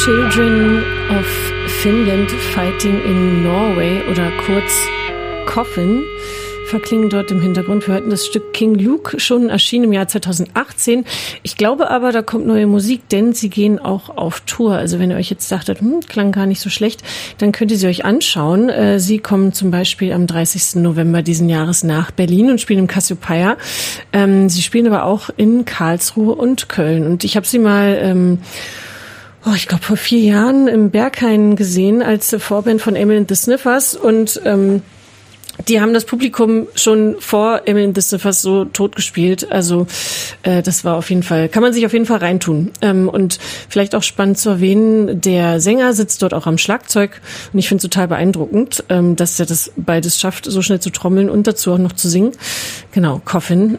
Children of Finland Fighting in Norway oder kurz Coffin verklingen dort im Hintergrund. Wir hörten das Stück King Luke, schon erschienen im Jahr 2018. Ich glaube aber, da kommt neue Musik, denn sie gehen auch auf Tour. Also wenn ihr euch jetzt dachtet, klang gar nicht so schlecht, dann könnt ihr sie euch anschauen. Sie kommen zum Beispiel am 30. November diesen Jahres nach Berlin und spielen im Cassiopeia. Sie spielen aber auch in Karlsruhe und Köln. Und ich habe sie mal ich glaube vor 4 Jahren im Berghain gesehen als Vorband von Emil and the Sniffers und die haben das Publikum schon vor Emil and the Sniffers so tot gespielt. Also das war auf jeden Fall, kann man sich auf jeden Fall reintun. Und vielleicht auch spannend zu erwähnen, der Sänger sitzt dort auch am Schlagzeug und ich finde es total beeindruckend, dass er das beides schafft, so schnell zu trommeln und dazu auch noch zu singen. Genau, Coffin.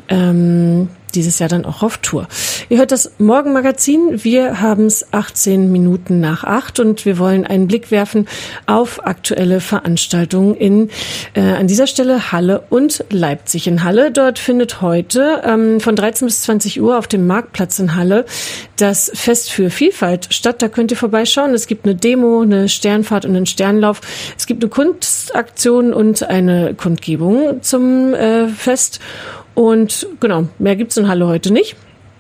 Dieses Jahr dann auch auf Tour. Ihr hört das Morgenmagazin. Wir haben es 18 Minuten nach 8 und wir wollen einen Blick werfen auf aktuelle Veranstaltungen in an dieser Stelle Halle und Leipzig. In Halle, dort findet heute von 13 bis 20 Uhr auf dem Marktplatz in Halle das Fest für Vielfalt statt. Da könnt ihr vorbeischauen. Es gibt eine Demo, eine Sternfahrt und einen Sternlauf. Es gibt eine Kunstaktion und eine Kundgebung zum Fest. Und genau, mehr gibt's in Halle heute nicht.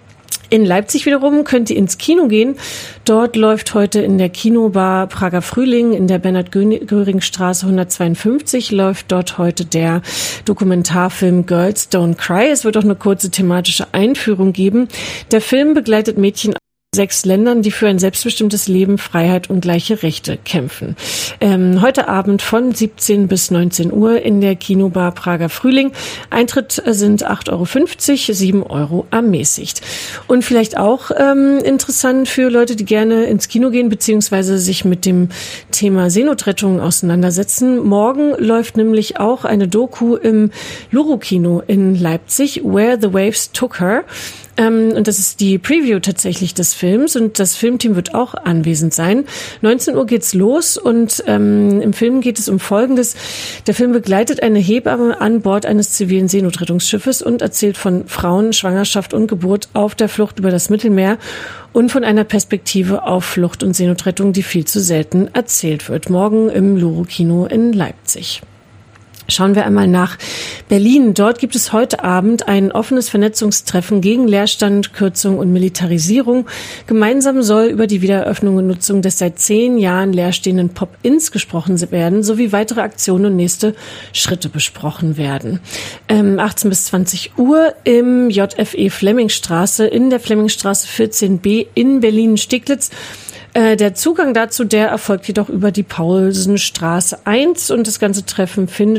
In Leipzig wiederum könnt ihr ins Kino gehen. Dort läuft heute in der Kinobar Prager Frühling in der Bernhard-Göring-Straße 152 läuft dort heute der Dokumentarfilm Girls Don't Cry. Es wird auch eine kurze thematische Einführung geben. Der Film begleitet Mädchen 6 Ländern, die für ein selbstbestimmtes Leben, Freiheit und gleiche Rechte kämpfen. Heute Abend von 17 bis 19 Uhr in der Kinobar Prager Frühling. Eintritt sind 8,50 €, 7 € ermäßigt. Und vielleicht auch interessant für Leute, die gerne ins Kino gehen, beziehungsweise sich mit dem Thema Seenotrettung auseinandersetzen. Morgen läuft nämlich auch eine Doku im Luro-Kino in Leipzig, Where the Waves Took Her. Und das ist die Preview tatsächlich des Films und das Filmteam wird auch anwesend sein. 19 Uhr geht's los und im Film geht es um Folgendes. Der Film begleitet eine Hebamme an Bord eines zivilen Seenotrettungsschiffes und erzählt von Frauen, Schwangerschaft und Geburt auf der Flucht über das Mittelmeer und von einer Perspektive auf Flucht und Seenotrettung, die viel zu selten erzählt wird. Morgen im Luro-Kino in Leipzig. Schauen wir einmal nach Berlin. Dort gibt es heute Abend ein offenes Vernetzungstreffen gegen Leerstand, Kürzung und Militarisierung. Gemeinsam soll über die Wiedereröffnung und Nutzung des seit 10 Jahren leerstehenden Pop-Ins gesprochen werden, sowie weitere Aktionen und nächste Schritte besprochen werden. 18 bis 20 Uhr im JFE Flemmingstraße, in der Flemmingstraße 14b in Berlin-Steglitz. Der Zugang dazu, der erfolgt jedoch über die Paulsenstraße 1 und das ganze Treffen findet